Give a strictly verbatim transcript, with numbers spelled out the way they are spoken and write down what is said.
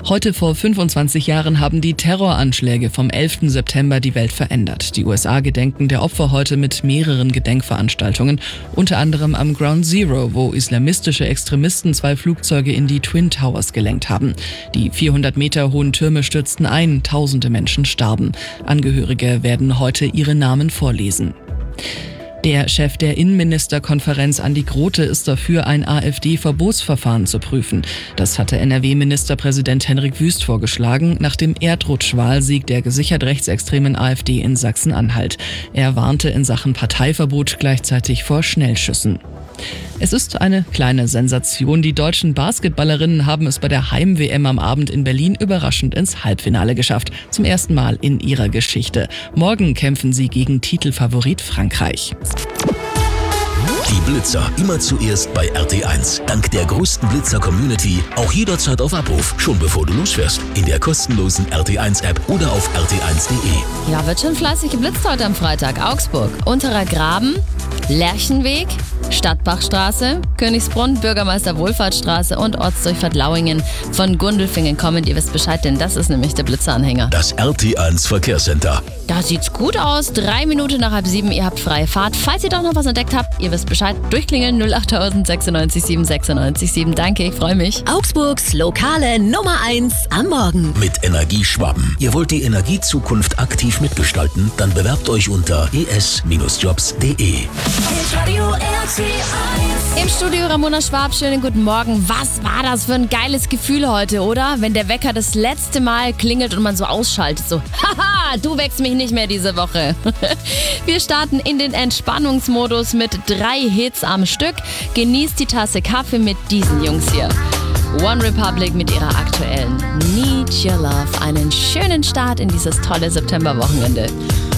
Heute vor fünfundzwanzig Jahren haben die Terroranschläge vom elften September die Welt verändert. Die U S A gedenken der Opfer heute mit mehreren Gedenkveranstaltungen, unter anderem am Ground Zero, wo islamistische Extremisten zwei Flugzeuge in die Twin Towers gelenkt haben. Die vierhundert Meter hohen Türme stürzten ein, tausende Menschen starben. Angehörige werden heute ihre Namen vorlesen. Der Chef der Innenministerkonferenz Andi Grote ist dafür, ein AfD-Verbotsverfahren zu prüfen. Das hatte N R W-Ministerpräsident Henrik Wüst vorgeschlagen, nach dem Erdrutschwahlsieg der gesichert rechtsextremen AfD in Sachsen-Anhalt. Er warnte in Sachen Parteiverbot gleichzeitig vor Schnellschüssen. Es ist eine kleine Sensation. Die deutschen Basketballerinnen haben es bei der Heim-W M am Abend in Berlin überraschend ins Halbfinale geschafft. Zum ersten Mal in ihrer Geschichte. Morgen kämpfen sie gegen Titelfavorit Frankreich. Die Blitzer immer zuerst bei R T eins. Dank der größten Blitzer-Community auch jederzeit auf Abruf, schon bevor du losfährst. In der kostenlosen R T eins App oder auf r t eins punkt de. Ja, wird schon fleißig geblitzt heute am Freitag. Augsburg, Unterer Graben, Lerchenweg, Stadtbachstraße, Königsbrunn, Bürgermeister Wohlfahrtsstraße und Ortsdurchfahrt Lauingen. Von Gundelfingen kommend. Ihr wisst Bescheid, denn das ist nämlich der Blitzeranhänger. Das R T eins Verkehrscenter. Da sieht's gut aus. Drei Minuten nach halb sieben, ihr habt freie Fahrt. Falls ihr doch noch was entdeckt habt, ihr wisst Bescheid, durchklingeln null acht null sechs neun sieben sechs neun sieben. Danke, ich freue mich. Augsburgs lokale Nummer eins am Morgen. Mit Energieschwaben. Ihr wollt die Energiezukunft aktiv mitgestalten? Dann bewerbt euch unter e s jobs punkt de. Im Studio Ramona Schwab, schönen guten Morgen. Was war das für ein geiles Gefühl heute, oder? Wenn der Wecker das letzte Mal klingelt und man so ausschaltet, so, haha, du wächst mich nicht mehr diese Woche. Wir starten in den Entspannungsmodus mit drei Hits am Stück. Genießt die Tasse Kaffee mit diesen Jungs hier. One Republic mit ihrer aktuellen Need Your Love. Einen schönen Start in dieses tolle Septemberwochenende.